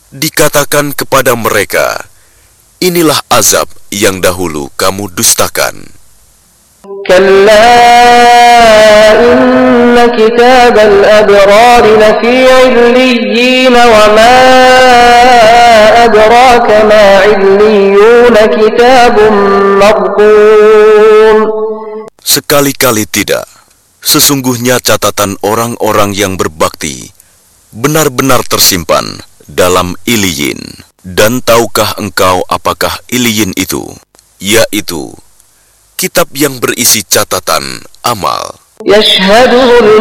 Dikatakan kepada mereka, inilah azab yang dahulu kamu dustakan. كلا إن كتاب الأبرار لفي عليين وما أدراك ما عليون كتاب مرقوم. Sekali-kali tidak. Sesungguhnya catatan orang-orang yang berbakti benar-benar tersimpan dalam Iliyin. Dan tahukah engkau apakah Iliyin itu? Yaitu kitab yang berisi catatan amal Yashhaduhul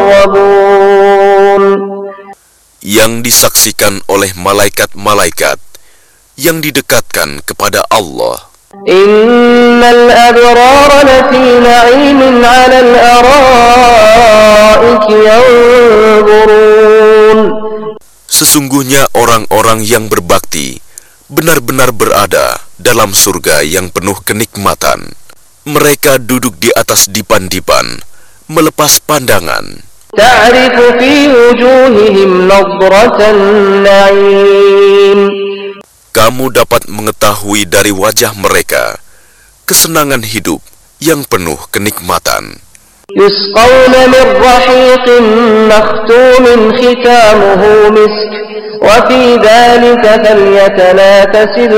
muqarrabun, yang disaksikan oleh malaikat-malaikat yang didekatkan kepada Allah. Innal abrara lafi na'imin 'alal ara'iki yanzurun. Sesungguhnya orang-orang yang berbakti benar-benar berada dalam surga yang penuh kenikmatan. Mereka duduk di atas dipan-dipan, melepas pandangan. Ta'rifu fi wujuhihim nadratan na'im. Kamu dapat mengetahui dari wajah mereka kesenangan hidup yang penuh kenikmatan. Yusqawna min rahiqin makhtumin khitamuhu misk, wa fi dhalika falyatanafasil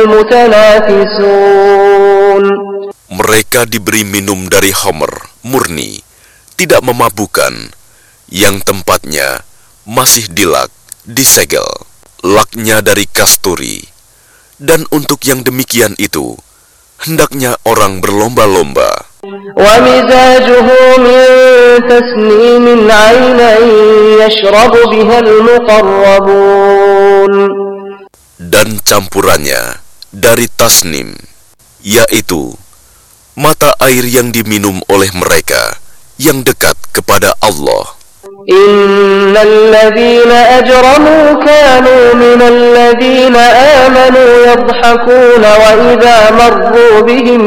mutanafisun. Mereka diberi minum dari homer murni, tidak memabukkan, yang tempatnya masih dilak, disegel, laknya dari kasturi. Dan untuk yang demikian itu, hendaknya orang berlomba-lomba. Wa mizajuhu min tasnimin 'aynan yashrabu bihal muqarrabun. Dan campurannya dari tasnim, yaitu mata air yang diminum oleh mereka yang dekat kepada Allah. Innal ladzina ajramu kanu minal ladzina amanu yadhhakuna wa idza marru bihim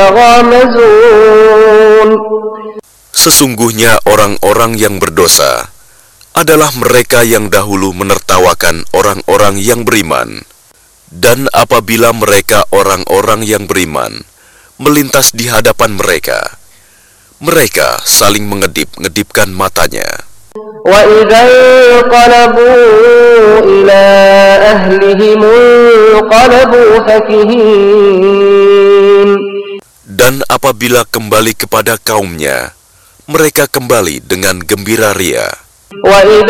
yataghamazun. Sesungguhnya orang-orang yang berdosa adalah mereka yang dahulu menertawakan orang-orang yang beriman. Dan apabila mereka orang-orang yang beriman melintas di hadapan mereka, mereka saling mengedip-ngedipkan matanya. Wa idza qalabu ila ahlihim qalabu fakihin. Dan apabila kembali kepada kaumnya, mereka kembali dengan gembira ria. Wa